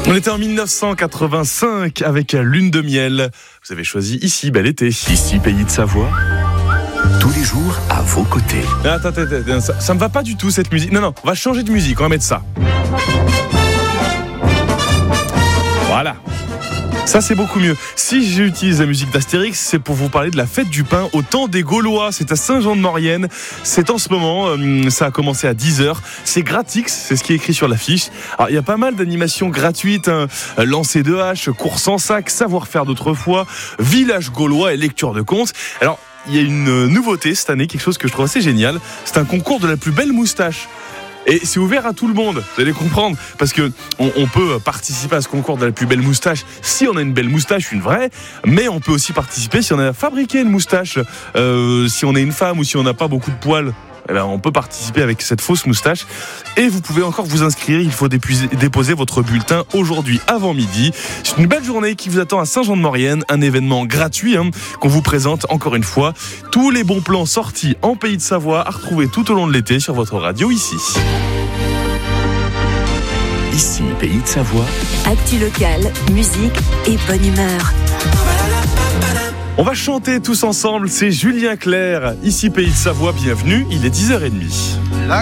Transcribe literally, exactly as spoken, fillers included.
On était en dix-neuf cent quatre-vingt-cinq avec Lune de miel. Vous avez choisi Ici, bel été. Ici, pays de Savoie. Tous les jours, à vos côtés. Attends, attends, attends, ça, ça me va pas du tout cette musique. Non, non, on va changer de musique, on va mettre ça. Voilà. Ça, c'est beaucoup mieux. Si j'utilise la musique d'Astérix, c'est pour vous parler de la fête du pain au temps des Gaulois. C'est à Saint-Jean-de-Maurienne. C'est en ce moment. Euh, ça a commencé à dix heures. C'est Gratix, c'est ce qui est écrit sur l'affiche. Alors, il y a pas mal d'animations gratuites. Hein. Lancer de hache, course en sac, savoir-faire d'autrefois, village gaulois et lecture de contes. Alors, il y a une nouveauté cette année, quelque chose que je trouve assez génial. C'est un concours de la plus belle moustache. Et c'est ouvert à tout le monde, vous allez comprendre, parce que on, on peut participer à ce concours de la plus belle moustache si on a une belle moustache, une vraie, mais on peut aussi participer si on a fabriqué une moustache, euh, si on est une femme ou si on n'a pas beaucoup de poils. Eh ben, on peut participer avec cette fausse moustache. Et vous pouvez encore vous inscrire. Il faut déposer, déposer votre bulletin aujourd'hui avant midi. C'est une belle journée qui vous attend à Saint-Jean-de-Maurienne. Un événement gratuit hein, qu'on vous présente encore une fois. Tous les bons plans sortis en Pays de Savoie à retrouver tout au long de l'été sur votre radio ici. Ici, pays de Savoie. Actu locale, musique et bonne humeur. On va chanter tous ensemble, c'est Julien Clerc, ici Pays de Savoie, bienvenue, il est dix heures trente.